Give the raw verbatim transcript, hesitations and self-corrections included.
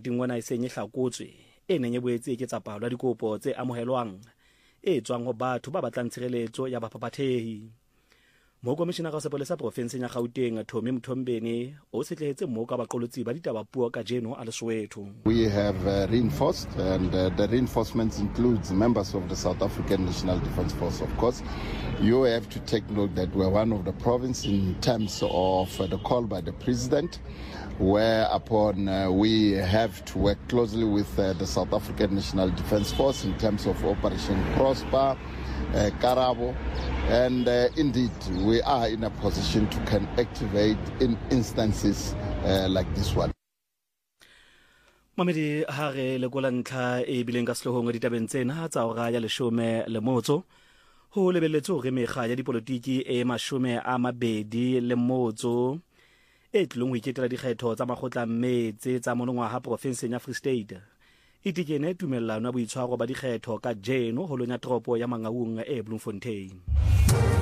dingwana e seng e hlakotswe e neng e boetse ke tsa palo ya dikopo tse amohelwang e tswang ho batho ba batlang tshireletso ya baphapathehi. Mokomishenara wa sepolesa profenseng ya Gauteng Tommy Mthombeni o setlehetse moo ka baqolotsi ba ditaba puo ka jeno a Lesotho. We have uh, reinforced, and uh, the reinforcements includes members of the South African National Defence Force. Of course, you have to take note that we're one of the province in terms of uh, the call by the president, whereupon uh, we have to work closely with uh, the South African National Defence Force in terms of Operation Prosper, uh, Karabo, and uh, indeed we are in a position to can activate in instances uh, like this one. Mamedi hare le gola ntlha e bileng ka sehlohong ditabeng tsena tsa hora ya leshome le motso ho lebeletse hore mekga ya dipolotiki e mashome a mabedi le motso e tlong ho iketela dikgetho tsa makgotla mmetse tsa monongwaha profenseng ya Free State e tikene tumellano ya boitshwaro ba dikgetho ka jeno ho lonya tropo ya Mangaung e Bloemfontein.